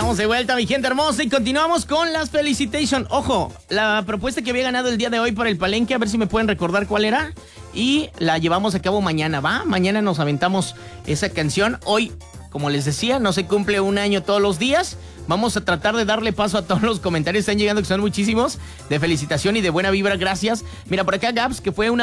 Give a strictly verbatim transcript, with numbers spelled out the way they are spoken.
Estamos de vuelta, mi gente hermosa, y continuamos con las Felicitation. Ojo, la propuesta que había ganado el día de hoy para el Palenque, a ver si me pueden recordar cuál era, y la llevamos a cabo mañana, ¿va? Mañana nos aventamos esa canción. Hoy, como les decía, no se cumple un año todos los días. Vamos a tratar de darle paso a todos los comentarios que están llegando, que son muchísimos, de felicitación y de buena vibra. Gracias. Mira, por acá Gabs, que fue una